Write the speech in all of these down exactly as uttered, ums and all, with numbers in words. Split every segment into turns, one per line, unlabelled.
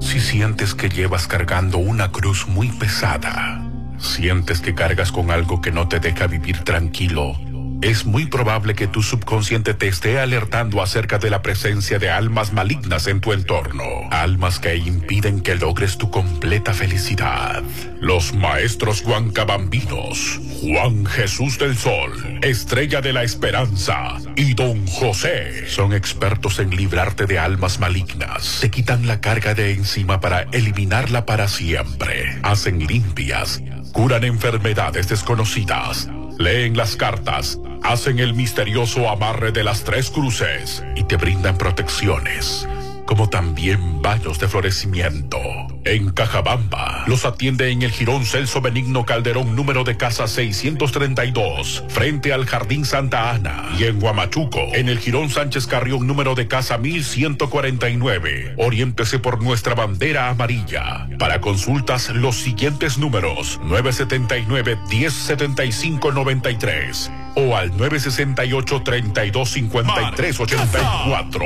Si sientes que llevas cargando una cruz muy pesada, sientes que cargas con algo que no te deja vivir tranquilo, es muy probable que tu subconsciente te esté alertando acerca de la presencia de almas malignas en tu entorno. Almas que impiden que logres tu completa felicidad. Los maestros huancabambinos, Juan Jesús del Sol, Estrella de la Esperanza y Don José son expertos en librarte de almas malignas. Te quitan la carga de encima para eliminarla para siempre. Hacen limpias, curan enfermedades desconocidas, leen las cartas, hacen el misterioso amarre de las tres cruces y te brindan protecciones, como también baños de florecimiento. En Cajabamba los atiende en el Jirón Celso Benigno Calderón, número de casa seiscientos treinta y dos, frente al Jardín Santa Ana. Y en Huamachuco, en el Jirón Sánchez Carrión, número de casa mil ciento cuarenta y nueve. Oriéntese por nuestra bandera amarilla. Para consultas, los siguientes números: nueve setenta y nueve, diez setenta y cinco noventa y tres o al nueve sesenta y ocho, treinta y dos cincuenta y tres ochenta y cuatro.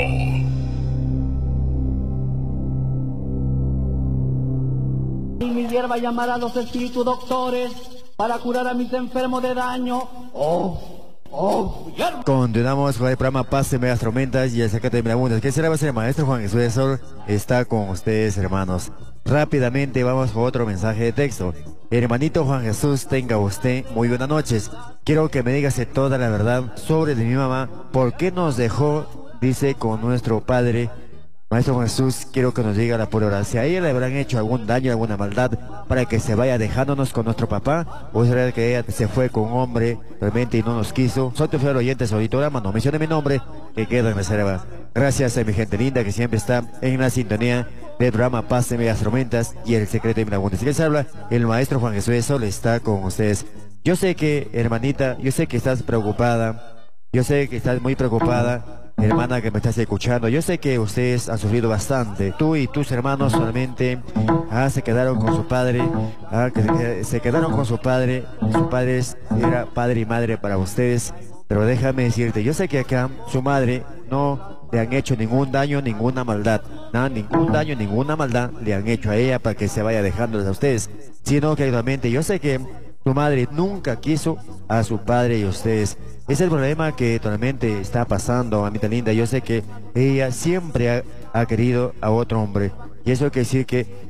Y mi hierba llamará a los espíritus doctores para curar a mis enfermos de daño. Oh, oh, hierba.
Continuamos con el programa Paz de Medias Tormentas y el secreto de Miramundas. ¿Qué será? Va a ser el maestro Juan Jesús del Sol. Está con ustedes, hermanos. Rápidamente vamos con otro mensaje de texto. Hermanito Juan Jesús, tenga usted muy buenas noches. Quiero que me digas toda la verdad sobre de mi mamá. ¿Por qué nos dejó, dice, con nuestro padre? Maestro Juan Jesús, quiero que nos diga la pura verdad. Si a ella le habrán hecho algún daño, alguna maldad, para que se vaya dejándonos con nuestro papá, o será que ella se fue con un hombre realmente y no nos quiso. Soy tu fiel oyente, su auditorama, no mencione mi nombre, que queda en reserva. Gracias a mi gente linda que siempre está en la sintonía del programa Paz de Medias Tormentas y el secreto de Miramundas. ¿Qué les habla? El maestro Juan Jesús del Sol está con ustedes. Yo sé que, hermanita, yo sé que estás preocupada, yo sé que estás muy preocupada, hermana que me estás escuchando. Yo sé que ustedes han sufrido bastante. Tú y tus hermanos solamente ah, se quedaron con su padre, ah, que se, se quedaron con su padre. Su padre era padre y madre para ustedes. Pero déjame decirte, yo sé que acá su madre no le han hecho ningún daño, ninguna maldad. Nada, ningún daño, ninguna maldad le han hecho a ella para que se vaya dejándoles a ustedes. Sino que actualmente yo sé que su madre nunca quiso a su padre y a ustedes. Es el problema que actualmente está pasando, mamita linda. Yo sé que ella siempre ha, ha querido a otro hombre. Y eso quiere decir que